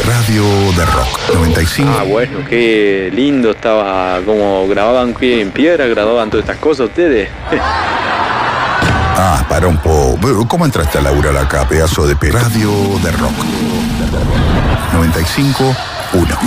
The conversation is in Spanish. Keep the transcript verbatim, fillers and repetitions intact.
Radio de Rock noventa y cinco. Ah, bueno, qué lindo estaba, como grababan pie en piedra, grababan todas estas cosas ustedes. Ah, para un poco. ¿Cómo entraste a laburar acá, pedazo de pe... Radio de Rock noventa y cinco punto uno.